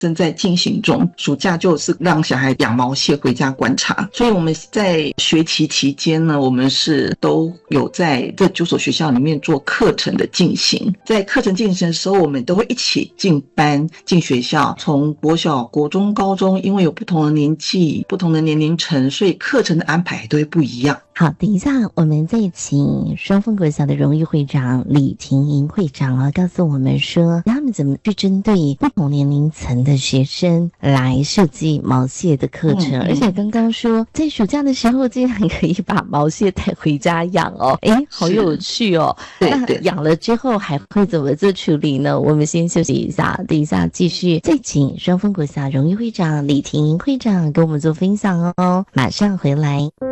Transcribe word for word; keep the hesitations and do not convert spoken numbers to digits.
正在进行中，暑假就是让小孩养毛蟹回家观察，所以我们在学期期间呢，我们是都有在这九所学校里面做课程的进行。在课程进行的时候，我们都会一起进班进学校，从国小国中高中，因为有不同的年纪不同的年龄层，所以课程的安排都会不一样。 好，等一下我们再请双峰国小的荣誉会长李婷莹会长啊，告诉我们说他们怎么去针对不同年龄层的学生来设计毛蟹的课程、嗯、而且刚刚说在暑假的时候竟然可以把毛蟹带回家养哦，诶，好有趣哦。那养了之后还会怎么做处理呢？我们先休息一下，等一下继续再请双峰国小荣誉会长李婷莹会长跟我们做分享哦，马上回来。